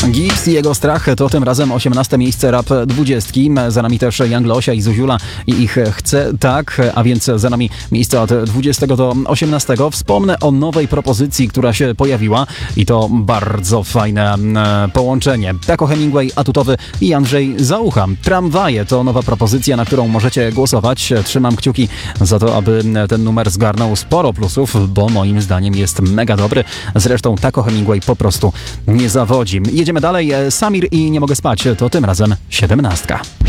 Gibbs i jego strach to tym razem 18 miejsce Rap 20. Za nami też Young Losia i Zuziula i ich Chcę tak, a więc za nami miejsce od 20 do 18. Wspomnę o nowej propozycji, która się pojawiła i to bardzo fajne połączenie. Taco Hemingway atutowy i Andrzej Załucha. Tramwaje to nowa propozycja, na którą możecie głosować. Trzymam kciuki za to, aby ten numer zgarnął sporo plusów, bo moim zdaniem jest mega dobry. Zresztą Taco Hemingway po prostu nie zawodzi. Jedziemy dalej. Samir i Nie mogę spać to tym razem 17.